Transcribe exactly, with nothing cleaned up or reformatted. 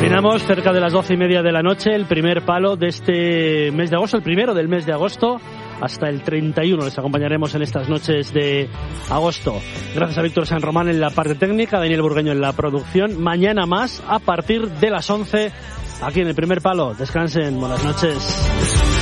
Terminamos cerca de las doce y media de la noche, el primer palo de este mes de agosto, el primero del mes de agosto, hasta el treinta y uno. Les acompañaremos en estas noches de agosto. Gracias a Víctor San Román en la parte técnica, Daniel Burgueño en la producción. Mañana más, a partir de las once, aquí en el primer palo. Descansen, buenas noches.